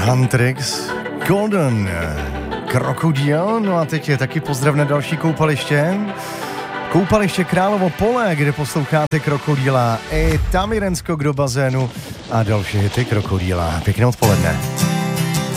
Huntrix, Golden, Krokodil, no a teď je taky pozdrav na další koupaliště. Koupaliště Královo pole, kde posloucháte Krokodila, i Tamirensko do bazénu a další hity Krokodila. Pěkné odpoledne.